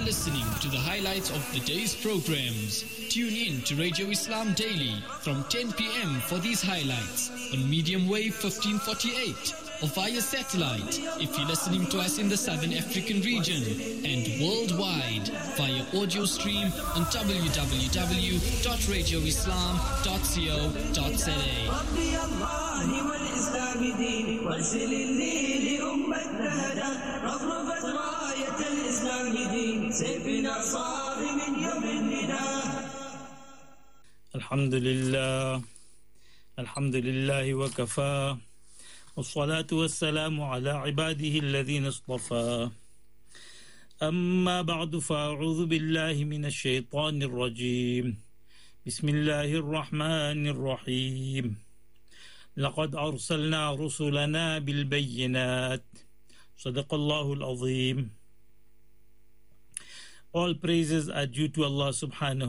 listening to the highlights of the day's programs. Tune in to Radio Islam Daily from 10 p.m. for these highlights on medium wave 1548 or via satellite if you're listening to us in the Southern African region, and worldwide via audio stream on www.radioislam.co.za. الحمد لله وكفى والصلاة والسلام على عباده الذين اصطفى. أما بعد فأعوذ بالله من الشيطان الرجيم. بسم الله الرحمن الرحيم. لقد أرسلنا رسلنا بالبينات. صدق الله العظيم. All praises are due to Allah subhanahu